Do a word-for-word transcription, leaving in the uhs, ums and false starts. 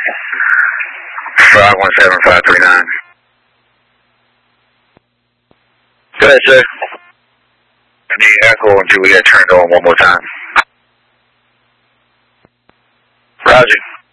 five one seven five three nine. Go ahead, sir. The Echo and Juliet turned on one more time. Roger.